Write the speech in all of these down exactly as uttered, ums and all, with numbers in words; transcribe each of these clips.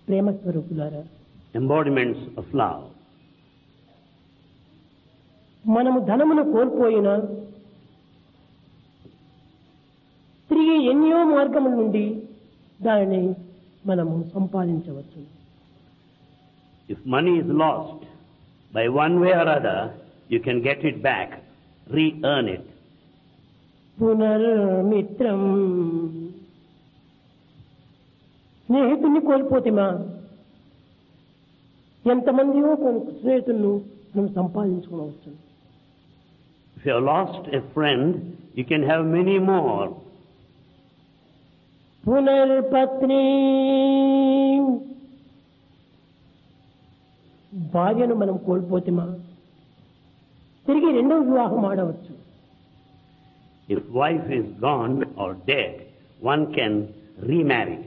ప్రేమ స్వరూపులారా, embodiments of love. మనము ధనమును కోల్పోయినా తిరిగి ఎన్నో మార్గముల నుండి దానిని మనము సంపాదించవచ్చు. If money is lost, by one way or other, you can get it back, re-earn it. పునర్మిత్రం, స్నేహితుడిని కోల్పోతేమా ఎంతమందియో స్నేహితులను మనం సంపాదించుకోవచ్చు. If you have lost a friend, you can have many more. పునర్పత్ని, భార్యను మనం కోల్పోతేమా తిరిగి రెండవ వివాహం ఆడవచ్చు. If wife is gone or dead, one can remarry.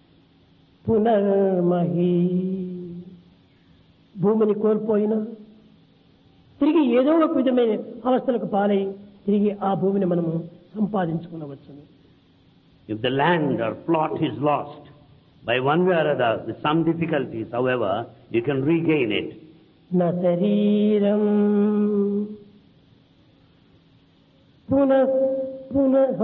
పునర్మహి, భూమిని కోల్పోయినా తిరిగి ఏదో ఒక విధమైన అవస్థలకు పాలై తిరిగి ఆ భూమిని మనము సంపాదించుకునవచ్చు. If the land or plot is lost, by one way or other, with some difficulties, however, you can regain it. నా శరీరం పునః పునః,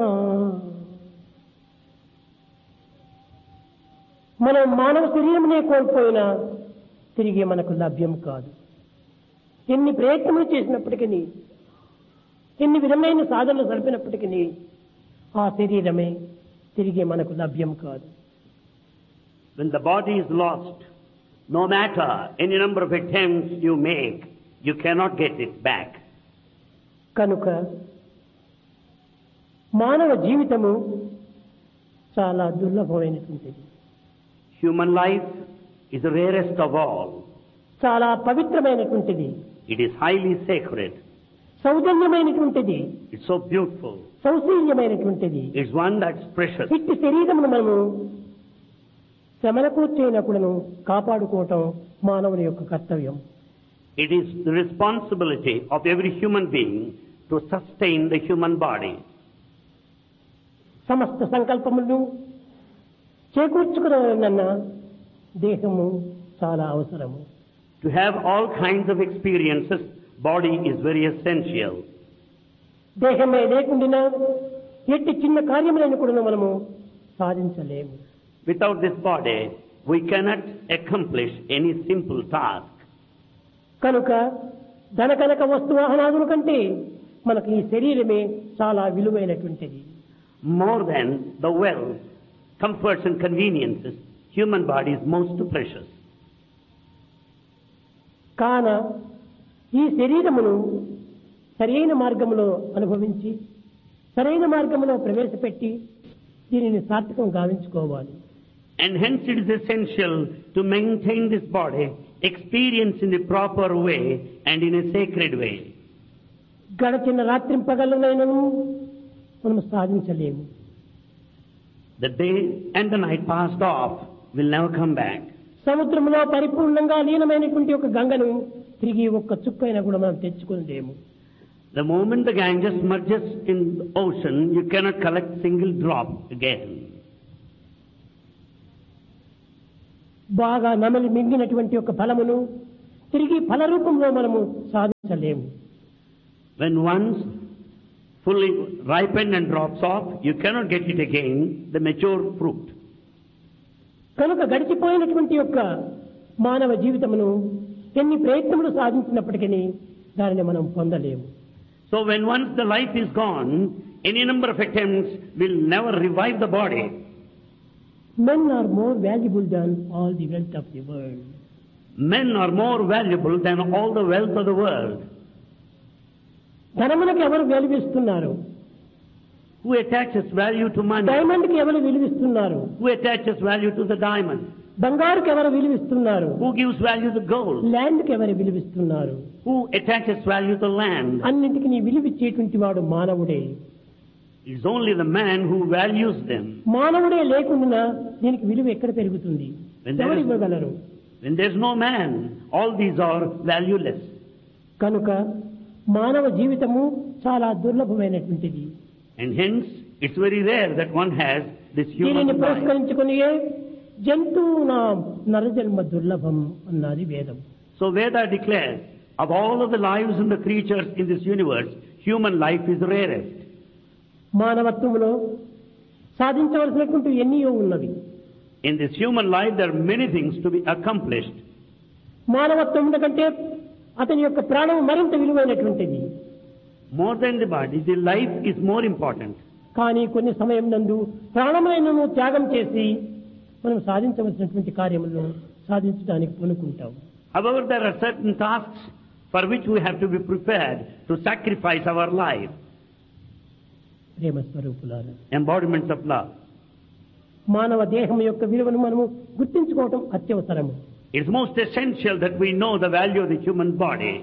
మనం మానవ శరీరమునే కోల్పోయినా తిరిగి మనకు లభ్యం కాదు. ఎన్ని ప్రయత్నములు చేసినప్పటికీ, ఎన్ని విధమైన సాధనలు జరిపినప్పటికీ ఆ శరీరమే తిరిగి మనకు లభ్యం కాదు. When the body is lost, no matter any number of attempts you make, you cannot get it back. కనుక మానవ జీవితము చాలా దుర్లభమైనటువంటిది. Human life is the rarest of all. చాలా పవిత్రమైనటువంటిది. It is highly sacred. సౌజన్యమైనటువంటిది. It's so beautiful. సౌశీల్యమైనటువంటిది. It's one that's precious. ఇట్టి శరీరమును మనము శ్రమలకు చేయనప్పుడును కాపాడుకోవటం మానవుని యొక్క కర్తవ్యం. It is the responsibility of every human being to sustain the human body. సమస్త సంకల్పములను చేకూర్చుకున్న దేహము చాలా అవసరము. To have all kinds of experiences, body is very essential. దేహమే లేకుండా ఎట్టి చిన్న కార్యములను కూడా మనము సాధించలేము. Without this body, we cannot accomplish any simple task. కనుక ధనకనక వస్తు వాహనాదుల కంటే మనకు ఈ శరీరమే చాలా విలువైనటువంటిది. More than the wealth, comforts and conveniences, human body is most precious. కాన ఈ శరీరమును సరైన మార్గములో అనుభవించి సరైన మార్గములో ప్రవేశపెట్టి దీనిని సార్థకం గావించుకోవాలి. And hence it is essential to maintain this body, experience in the proper way and in a sacred way. గడచిన రాత్రి పగలునైనను మనం సాధించలేము. The day and the night passed off will never come back. సముద్రంలో పరిపూర్ణంగా లీనమైనటువంటి ఒక గంగను తిరిగి ఒక్క చుక్కైనా కూడా మనం తెచ్చుకోలేము. The moment the Ganges merges in the ocean, you cannot collect single drop again. బాగా నమలి మింగినటువంటి ఒక ఫలమును తిరిగి ఫల రూపంలో మనము సాధించలేము. When once fully ripened and drops off, you cannot get it again, the mature fruit. కనుక గడిచిపోయినటువంటి యొక్క మానవ జీవితమును ఎన్ని ప్రయత్నములు సాధించినప్పటికీ దానిని మనం పొందలేము. So when once the life is gone, any number of attempts will never revive the body. Men are more valuable than all the wealth of the world. Men are more valuable than all the wealth of the world. ధనమునకు ఎవరు విలువిస్తున్నారు? Who attaches value to money? డైమండ్కి ఎవరు విలువిస్తున్నారు? Who attaches value to the diamond? బంగారుకి ఎవరు విలువిస్తున్నారు? Who gives value to gold? ల్యాండ్కి ఎవరు విలువిస్తున్నారు? Who attaches value to land? అన్నింటికి నీ విలువిచ్చేటువంటి వాడు మానవుడే. It is only the man who values them. మానవుడే లేకుండా దీనికి విలువ ఎక్కడ పెరుగుతుంది? ఎవరు ఇవ్వగలరు? When there is no man, all these are valueless. కనుక మానవ జీవితము చాలా దుర్లభమైనటువంటిది. And hence, it's very rare that one has this human దీనిని life. పురస్కరించుకుని జంతువునాం నరజన్మ దుర్లభం అన్నది వేదం. So Veda declares, of all of the lives and the creatures in this universe, human life is rarest. మానవత్వంలో సాధించవలసినటువంటి ఎన్నో ఉన్నవి. In this human life there are many things to be accomplished. మానవత్వం కంటే అతని యొక్క ప్రాణం మరింత విలువైనటువంటిది. More than the body, the life is more important. కానీ కొన్ని సమయం నందు ప్రాణమైనను త్యాగం చేసి మనం సాధించవలసినటువంటి కార్యములను సాధించడానికి పూనుకుంటాం. However, there are certain tasks for which we have to be prepared to sacrifice our life. ప్రేమ స్వరూపులారా, Embodiments of love. మానవ దేహం యొక్క విలువను మనము గుర్తించుకోవటం అత్యవసరము. It's most essential that we know the value of the human body.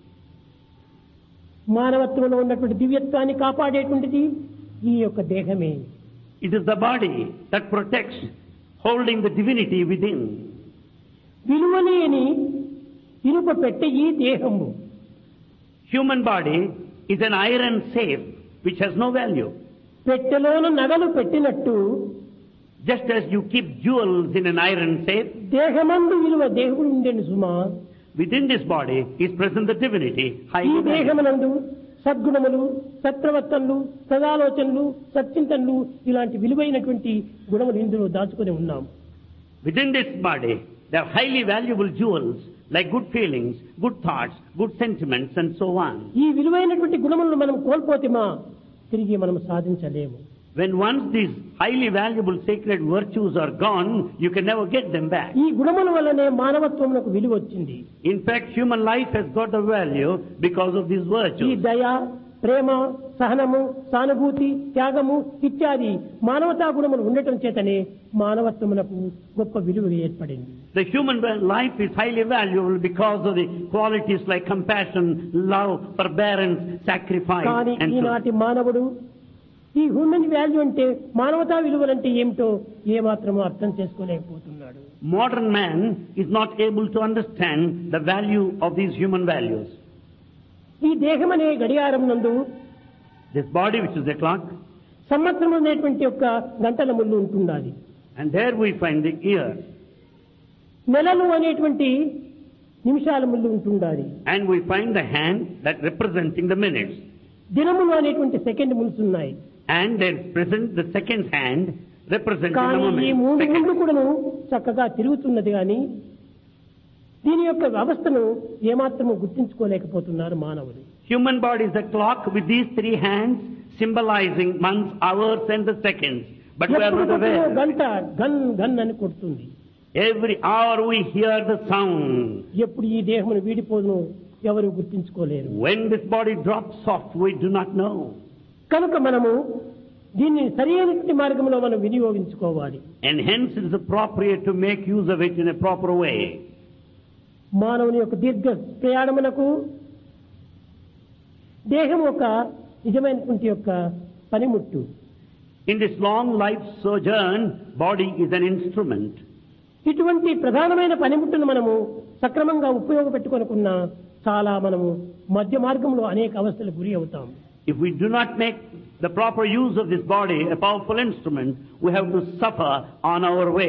మానవత్వంలో ఉన్నటువంటి దివ్యత్వాన్ని కాపాడేటువంటిది ఈ యొక్క దేహమే. It is the body that protects, holding the divinity within. విలువలేని ఇనుప పెట్టె ఈ దేహము. Human body is an iron safe which has no value. పెట్టెలోన నగలు పెట్టినట్టు Just as you keep jewels in an iron safe, దేహమందు విలువ దేవుడు ఉండేను సుమా. within this body is present the divinity, ఈ highly valued. దేహమునందు సద్గుణములు, సత్ప్రవర్తనలు, సదాలోచనలు, సచ్చింతనలు ఇలాంటి విలువైనటువంటి గుణములు ఇందులో దాచుకొని ఉన్నాం. Within this body, there are highly valuable jewels like good feelings, good thoughts, good sentiments and so on. ఈ విలువైనటువంటి గుణములను మనం కోల్పోతేమా తిరిగి మనం సాధించలేము. When once these highly valuable sacred virtues are gone, you can never get them back. ఈ గుణముల వల్లనే మానవత్వమునకు విలువ వచ్చింది. In fact, human life has got a value because of these ఈ virtues. దయ, ప్రేమ, సహనము, సానుభూతి, త్యాగము ఇత్యాది మానవతా గుణములు ఉండటం చేతనే మానవత్వమునకు గొప్ప విలువ ఏర్పడింది. The human life is highly valuable because of the qualities like compassion, love, forbearance, sacrifice కానీ and so on. ఈనాటి మానవుడు ఈ హ్యూమన్ వాల్యూ అంటే మానవతా విలువలంటే ఏమిటో ఏమాత్రమూ అర్థం చేసుకోలేకపోతున్నాడు. Modern man is not able to understand the value of these human values. ఈ దేహం అనే గడియారం నందు This body, which is the clock, సంవత్సరం అనేటువంటి యొక్క గంటల ముళ్ళు ఉంటున్నది. and there we find the year, నెలలు అనేటువంటి నిమిషాల ముళ్ళు ఉంటున్నది. and we find the hand that representing the minutes, దినములు అనేటువంటి సెకండ్ ముళ్ళు ఉన్నాయి. and there is present the second hand representing the కానీ ఈ moment. మూడు Second. ముళ్ళు కూడాను చక్కగా తిరుగుతున్నది కానీ దీని యొక్క వ్యవస్థను ఏమాత్రము గుర్తించుకోలేకపోతున్నారు మానవులు. Human body is a clock with these three hands symbolizing months, hours and the seconds. But we are ఎప్పుడు not కొట్టినా aware. గంట గన్ గన్ అని కొడుతుంది. Every hour we hear the sound. ఎప్పుడు ఈ దేహమును వీడిపోదును ఎవరు గుర్తించుకోలేరు. When this body drops off, we do not know. కనుక మనము దీన్ని సరైనటువంటి మార్గంలో మనం వినియోగించుకోవాలి. And hence it is appropriate to make use of it in a proper way. మానవుని యొక్క దీర్ఘ ప్రయాణమునకు దేహం ఒక నిజమైనటువంటి యొక్క పనిముట్టు. In this long life sojourn, body is an instrument. ఇటువంటి ప్రధానమైన పనిముట్టును మనము సక్రమంగా ఉపయోగపెట్టుకొనుకున్న చాలా మనము మధ్య మార్గంలో అనేక అవస్థలకు గురి అవుతాం. If we do not make the proper use of this body a powerful instrument, we have to suffer on our way.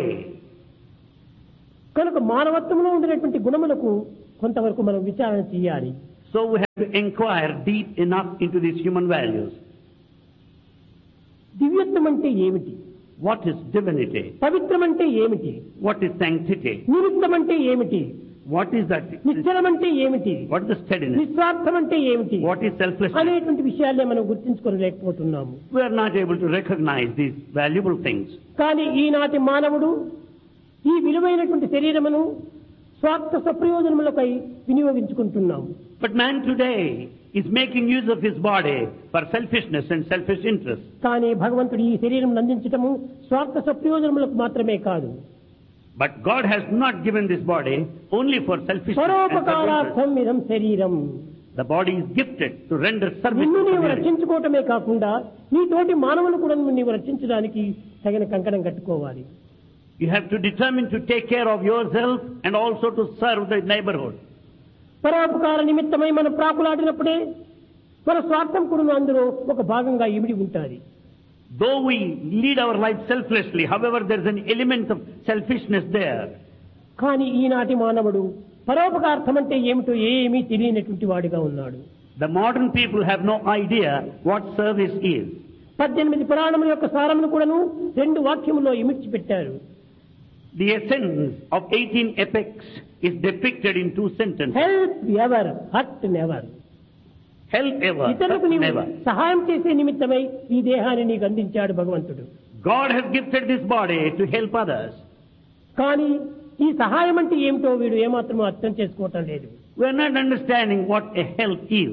కనుక మానవత్వంలో ఉండినటువంటి గుణములకు కొంతవరకు మనం విచారణ చేయాలి. So we have to inquire deep enough into these human values. దివ్యత్వం అంటే ఏమిటి? What is divinity? పవిత్రం అంటే ఏమిటి? What is sanctity? నిమిత్తం అంటే ఏమిటి? What is that? నిశ్చలం అంటే ఏమిటి? What is the steadiness? నిస్వార్థం అంటే ఏమిటి What is selflessness? అనేటువంటి విషయాలే మనం గుర్తించుకోలేకపోతున్నాము. We are not able to recognize these valuable things. కానీ ఈనాటి మానవుడు ఈ విలువైనటువంటి శరీరమును స్వార్థ సప్రయోజనములకై వినియోగించుకుంటున్నాము. But man today is making use of his body for selfishness and selfish interest. కానీ భగవంతుడు ఈ శరీరం అందించటము స్వార్థ సప్రయోజనములకు మాత్రమే కాదు. But God has not given this body only for selfishness and self-interest. పరోపకారార్థం ఇదం శరీరం. The body is gifted to render service నిన్ను to నీవు community. రక్షించుకోవటమే కాకుండా నీ తోటి మానవులు కూడా నీవు రక్షించడానికి తగిన కంకణం కట్టుకోవాలి. You have to determine to take care of yourself and also to serve the neighborhood. పరోపకార నిమిత్తమై మనం ప్రాకులాడినప్పుడే మన స్వార్థం కూడా అందులో ఒక భాగంగా ఇమిడి ఉంటుంది. Though we lead our life selflessly, however, there is an element of selfishness there. కానీ ఈనాటి మానవుడు పరోపకార్థం అంటే ఏమిటో ఏమీ తెలియనటువంటి వాడిగా ఉన్నాడు. The modern people have no idea what service is. పద్దెనిమిది పురాణముల యొక్క సారమును కూడాను రెండు వాక్యములో ఇమిడ్చి పెట్టారు. The essence of eighteen epics is depicted in two sentences. Help ever, hurt never. Help ever, ఇతరులకు hurt నీవు never. సహాయం చేసే నిమిత్తమై ఈ దేహాన్ని నీకు అందించాడు భగవంతుడు. God has gifted this body to help others. కానీ ఈ సహాయం అంటే ఏమిటో వీడు ఏమాత్రం అర్థం చేసుకోవటం లేదు. We are not understanding what a help is.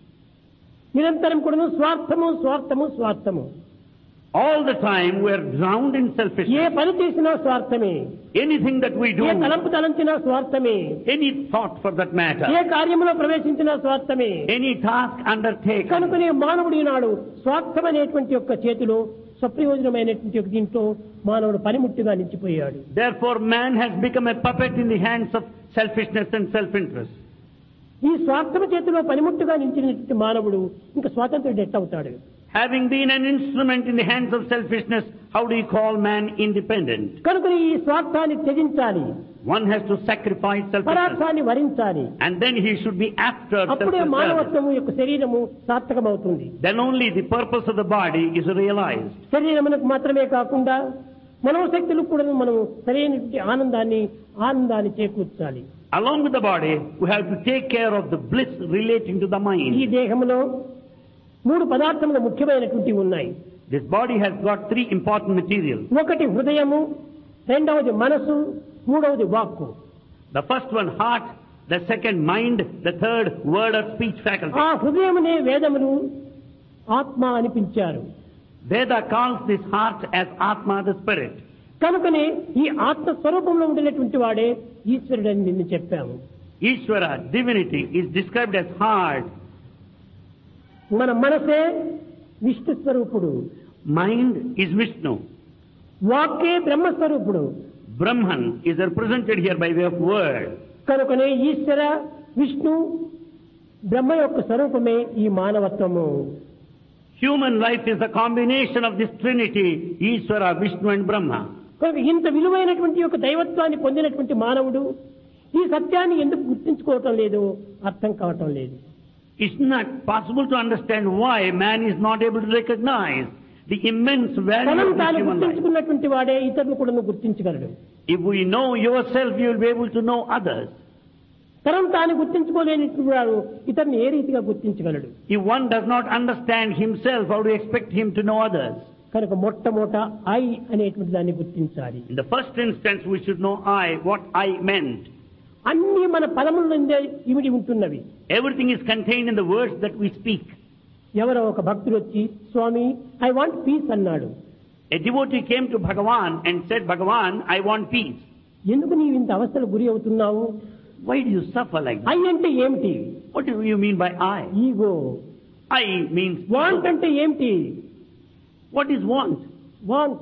నిరంతరం కూడాను స్వార్థము స్వార్థము స్వార్థము. All the time we are drowned in A selfishness. పని చేసినా స్వార్థమే, Anything that we do, ఏ తలంపు తలంచినా స్వార్థమే, any thought for that matter, A కార్యములో ప్రవేశించినా స్వార్థమే. any task undertaken. కనుకనే మానవుడు ఈనాడు స్వార్థం అనేటువంటి యొక్క చేతిలో స్వప్రయోజనమైనటువంటి ఒక దీంట్లో మానవుడు పనిముట్టుగా నిలిచిపోయాడు. Therefore man has become a puppet in the hands of selfishness and self-interest. ఈ స్వార్థం చేతిలో పనిముట్టుగా నిలిచినటువంటి మానవుడు ఇంకా స్వాతంత్రుడు ఎట్టవుతాడు? Having been an instrument in the hands of selfishness, how do you call man independent? కనుక ఈ స్వార్థాన్ని త్యజించాలి, One has to sacrifice selfishness, పరార్థాన్ని వరించాలి. and then he should be after అప్పుడే self-service. మానవత్వము యొక్క శరీరము సార్థకమవుతుంది. Then only the purpose of the body is realized. శరీరమునకు మాత్రమే కాకుండా మనోశక్తులకు కూడా మనం సరైనటువంటి ఆనందాన్ని ఆనందాన్ని చేకూర్చాలి. Along with the body, we have to take care of the bliss relating to the ఈ mind. దేహంలో మూడు పదార్థములు ముఖ్యమైనటువంటివి ఉన్నాయి. This body has got three important materials. ఒకటి హృదయము, రెండవది మనసు, మూడవది వాక్కు. The first one, heart. The second, mind. The third, word or speech faculty. ఆ హృదయమునే వేదములు ఆత్మ అనిపించారు. Veda calls this heart as Atma, the spirit. కనుకనే ఈ ఆత్మ స్వరూపంలో ఉండినటువంటి వాడే ఈశ్వరుడని నిన్ను చెప్పాము. Ishvara, divinity, is described as heart. మన మనసే విష్ణు స్వరూపుడు, Mind is Vishnu. వాక్కే బ్రహ్మస్వరూపుడు. Brahman is represented here by way of word. కనుకనే ఈశ్వర విష్ణు బ్రహ్మ యొక్క స్వరూపమే ఈ మానవత్వము. Human life is a combination of this trinity, Ishvara, Vishnu and Brahma. కనుక ఇంత విలువైనటువంటి యొక్క దైవత్వాన్ని పొందినటువంటి మానవుడు ఈ సత్యాన్ని ఎందుకు గుర్తించుకోవటం లేదు, అర్థం కావటం లేదు. It's not possible to understand why man is not able to recognize the immense value తనను of this తాను human life. గుర్తించుకున్నటువంటి వాడే ఇతరులు కూడా గుర్తించగలడు. If we know yourself, you will be able to know others. తనను తాను గుర్తించుకోలేనటువంటి వాడు ఇతరుని ఏ రీతిగా గుర్తించగలడు? If one does not understand himself, how do you expect him to know others? కనుక మొట్టమొదట ఐ అనేటువంటి దాన్ని గుర్తించాలి. In the first instance, we should know I, what I meant. అన్ని మన పదముల నుండే ఇమిడి ఉంటున్నవి. Everything is contained in the words that we speak. ఎవరో ఒక భక్తుడు వచ్చి స్వామి ఐ వాంట్ పీస్ అన్నాడు. A devotee came to Bhagavan and said, Bhagavan, I want peace. ఎందుకు నీవు ఇంత అవస్థలు గురి అవుతున్నావు? Why do you suffer like I that? అంటే ఏమిటి? What do you mean by I? Ego. I means want ego. అంటే ఏమిటి? What is want? Want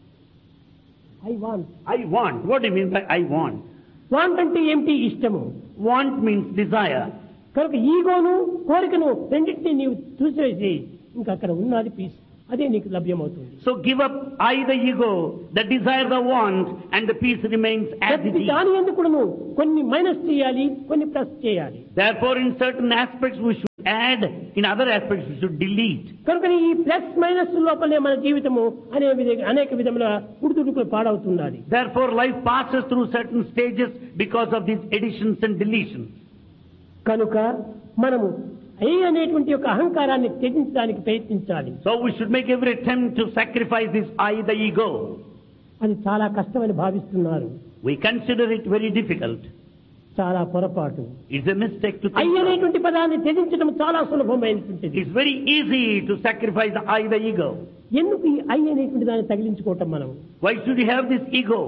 I want. I want. What do you mean by I want? Want అంటే ఏమిటి? ఇష్టము. Want means desire. కనుక ఈగోను కోరికను రెండింటినీ నీవు చూసేసి ఇంకా అక్కడ ఉన్నది పీస్, అదే నీకు లభ్యమవుతుంది. So give up I, the ego, the desire, the want, and the peace remains as it ప్రతి is. దాని ఎందుకు నువ్వు కొన్ని మైనస్ చేయాలి, కొన్ని ప్లస్ చేయాలి. Therefore, in certain aspects we should add, in other aspects we should delete. కనుక ఈ ప్లస్ మైనస్ లోపలనే మన జీవితము అనే విధ- అనేక విధముల ఉడుదుడుకులు పాడవుతున్నది. Therefore, life passes through certain stages because of these additions and deletions. కనుక మనము ఐ అనేటువంటి యొక్క అహంకారాన్ని త్యజించడానికి ప్రయత్నించాలి. So we should make every attempt to sacrifice this I, the ego. అది చాలా కష్టమని భావిస్తున్నారు. We consider it very difficult. చాలా పొరపాటు. It's a mistake to I think so. అనేటువంటి పదాన్ని త్యజించడం చాలా సులభమైనటువంటిది. It's very easy to sacrifice the I, the ego. ఎందుకు ఈ ఐ అనేటువంటి దాన్ని తగిలించుకోవటం మనం? Why should you have this ego?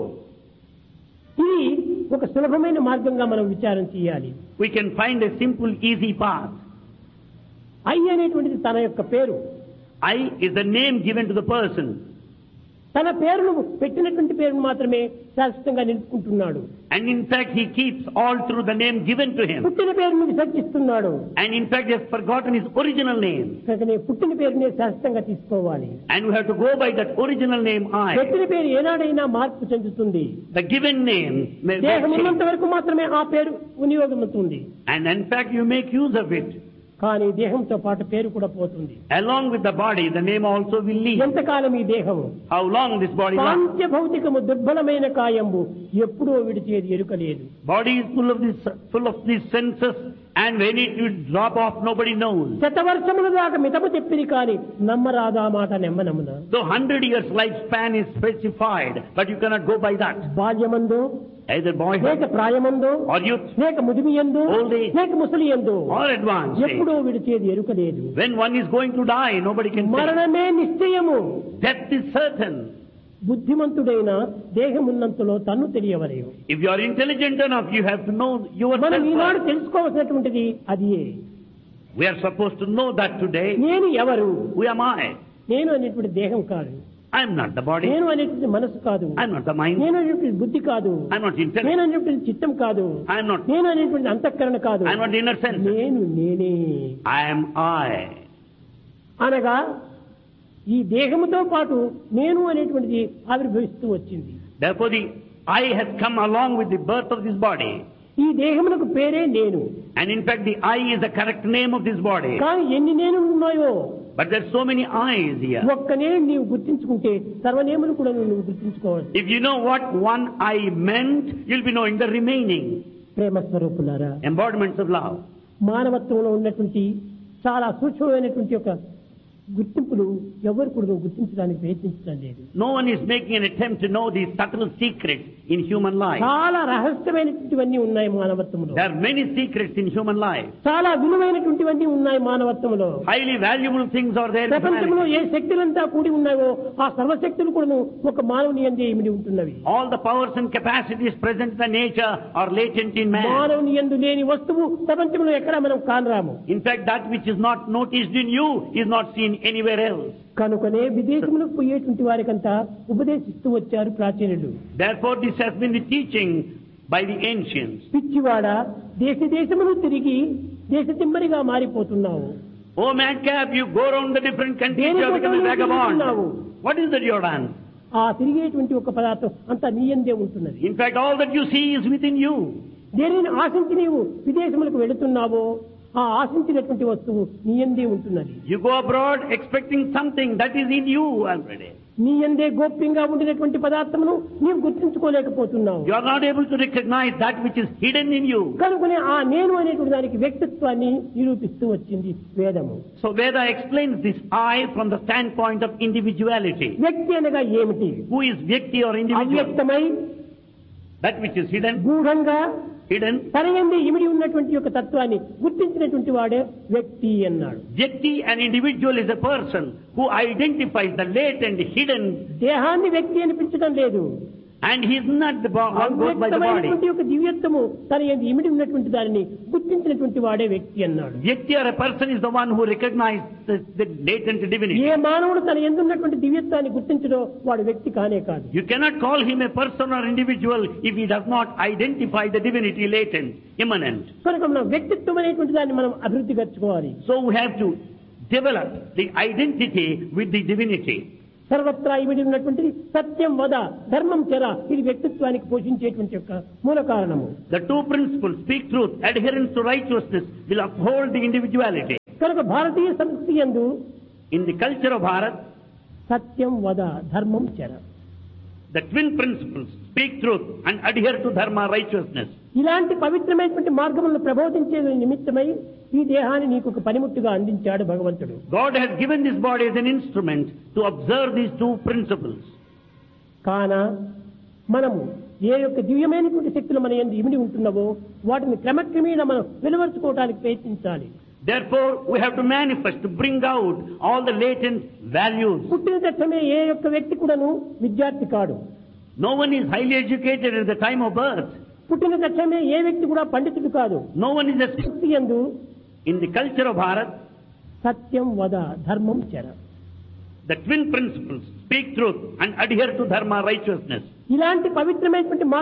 ఇది ఒక సులభమైన మార్గంగా మనం విచారం చేయాలి. We can find a simple, easy path. I అనేటువంటిది తన యొక్క పేరు. I is the name given to the person. తన పేరును పెట్టినటువంటి పేరును మాత్రమే శాశ్వతంగా నిలుపుకుంటున్నాడు. And in fact, he keeps all through the name given to him. పుట్టిన పేరును విసర్జిస్తున్నాడు. And in fact, he has forgotten his original name. కనుక పుట్టిన పేరునే శాశ్వతంగా తీసుకోవాలి. And we have to go by that original name I. పెట్టిన పేరు ఏనాడైనా మార్పు చెందుతుంది. The given name may దేహం change. ఉన్నంత వరకు మాత్రమే ఆ పేరు వినియోగమవుతుంది. And in fact, you make use of it. కానీ దేహంతో పాటు పేరు కూడా పోతుంది. Along with the body, the name also will leave. ఎంతకాలం ఈ దేహము? How long this body lasts? పాంచ భౌతికము దుర్బలమైన కాయంబు ఎప్పుడో విడిచేది ఎరుకలేదు. Body is full of this, full of these senses, and when it will drop off, nobody knows. శతవర్షముల దాకా మితము చెప్పిరి కానీ నమ్మరాదా మాట నెమ్మనమున. So hundred years lifespan is specified, but you cannot go by that. బాల్యమందు Either boyhood లేక ప్రాయమందు or youth లేక ముదిమియందు old age లేక ముసలియందు or advanced age. ఎప్పుడో విడిచేది ఎరుకలేదు. When one is going to die, nobody can say. మరణమే నిశ్చయము. Death is certain. బుద్ధిమంతుడైన దేహమున్నంతలో తన్ను తెలియవలేవు. If you are intelligent enough, you have to know మనం ఈనాడు yourself. తెలుసుకోవాల్సినటువంటిది అదియే. We are supposed to know that today. నేను ఎవరు? Who am I? నేను అనేటువంటి దేహం కాదు. I am not the body. నేను అనేటువంటి మనసు కాదు. I am not the mind. నేను అనేటువంటి బుద్ధి కాదు. I am not intellect. నేను అనేటువంటి చిత్తం కాదు. I am not. నేను అనేటువంటి అంతఃకరణ కాదు. I am not the inner sense. నేను నేనే I am I. అనగా ఈ దేహముతో పాటు నేను అనేటువంటిది ఆవిర్భవిస్తూ వచ్చింది. Therefore, the I has come along with the birth of this body. ఈ దేహమునకు పేరే నేను. And in fact, the I is the correct name of this body. కానీ ఎన్ని నేను ఉన్నాయో But there are so many I's here. ఒక్కనే నీవు గుర్తించుకుంటే సర్వనేములు కూడా నువ్వు గుర్తించుకోవాలి. If you know what one I meant, you'll be knowing the remaining ప్రేమ స్వరూపులారా, embodiments of love. మానవత్వంలో ఉన్నటువంటి చాలా సూక్ష్మమైనటువంటి ఒక గుర్తింపులు ఎవరు కూడా గుర్తించడానికి ప్రయత్నించడం లేదు. No one is making an attempt to know these subtle secrets in human life. చాలా రహస్యమైనటువంటివన్నీ ఉన్నాయి మానవత్వంలో. There are many secrets in human life. చాలా విలువైనటువంటివన్నీ ఉన్నాయి మానవత్వంలో. Highly valuable things are there in ప్రపంచంలో humanity. ఏ శక్తులంతా కూడి ఉన్నాయో ఆ సర్వశక్తులు కూడా ఒక మానవుని యందే ఇమిడి ఉంటున్నవి. All the powers and capacities present in the nature are latent in man. మానవుని యందు లేని వస్తువు ప్రపంచంలో ఎక్కడ మనం కానరాము. In fact, that which is not noticed in you is not seen anywhere else. కనుకనే విదేశములకు పోయేటువంటి వారికంతా ఉపదేశిస్తూ వచ్చారు ప్రాచీనులు. Therefore, this has been the teaching by the ancients. పిచ్చివాడ దేశ దేశములు తిరిగి దేశ తిమ్మరిగా మారిపోతున్నావు. Oh madcap, you go around the different countries, you have become a vagabond. What is that you have done? ఆ తిరిగేటువంటి ఒక పదార్థం అంతా నీ యందే ఉంటున్నది. In fact, all that you see is within you. దేనిని ఆశించి నీవు విదేశములకు వెళుతున్నావో ఆ ఆశించినటువంటి వస్తువు నీ యందే ఉంటున్నది. You go abroad expecting something that is in you already. నీ యందే గోప్యంగా ఉండినటువంటి పదార్థమును నీవు గుర్తించుకోలేకపోతున్నావు. You are not able to recognize that which is hidden in you. కనుకనే ఆ నేను అనేటువంటి దానికి వ్యక్తిత్వాన్ని నిరూపిస్తూ వచ్చింది వేదము. So Veda explains this I from the standpoint of individuality. వ్యక్తి అనగా ఏమిటి? Who is Vyakti or individual? అవ్యక్తమై That which is hidden, గూఢంగా hidden. తన యందే ఇమిడి ఉన్నటువంటి యొక్క తత్వాన్ని గుర్తించినటువంటి వాడే వ్యక్తి అన్నాడు. Vyakti, an individual, is a person who identifies the latent, hidden, దేహాన్ని వ్యక్తి అని పిలిచడం లేదు. and he is not the bo- one goes by the body. అవ్యక్తమైనటువంటి యొక్క దివ్యత్వము తన యందు ఇమిడి ఉన్నటువంటి దానిని గుర్తించినటువంటి వాడే వ్యక్తి అన్నాడు. Vyakti or a person is the one who recognizes the, the latent divinity. ఏ మానవుడు తన యందు ఉన్నటువంటి దివ్యత్వాన్ని గుర్తించడో వాడు వ్యక్తి కానే కాదు. You cannot call him a person or individual if he does not identify the divinity latent, immanent. కనుక మనం వ్యక్తిత్వం అనేటువంటి దాన్ని మనం అభివృద్ధి పరచుకోవాలి. So we have to develop the identity with the divinity. సర్వత్రా ఇమిడి ఉన్నటువంటిది సత్యం వద ధర్మం చెర ఇది వ్యక్తిత్వానికి పోషించేటువంటి యొక్క మూల కారణము. The two principles, speak truth, adherence to righteousness, will uphold the individuality. కనుక భారతీయ సంస్కృతి యందు In the culture of Bharat, సత్యం వద ధర్మం చెర the twin principles, speak truth and adhere to dharma, righteousness. ఇలాంటి పవిత్రమైనటువంటి మార్గములను ప్రబోధించే నిమిత్తమై ఈ దేహాన్ని నీకు ఒక పనిముట్టుగా అందించాడు భగవంతుడు. God has given this body as an instrument to observe these two principles. కాన మనము ఏ యొక్క దివ్యమైనటువంటి శక్తులు మన యందు ఇమిడి ఉంటున్నావో వాటిని క్రమక్రమేణా మనం వెలువరుచుకోవడానికి ప్రయత్నించాలి. Therefore, we have to manifest, to bring out all the latent values. పుట్టిన తక్షణమే ఏ యొక్క వ్యక్తి కూడాను విద్యార్థి కాడు. No one is highly educated at the time of birth. పుట్టిన తక్షణమే ఏ వ్యక్తి కూడా పండితుడు కాదు. No one is a శక్తి యందు in the culture of Bharat. సత్యం వద ధర్మం చెర The twin principles, speak truth and adhere to dharma, righteousness. ఇలాంటి పవిత్రమైనటువంటి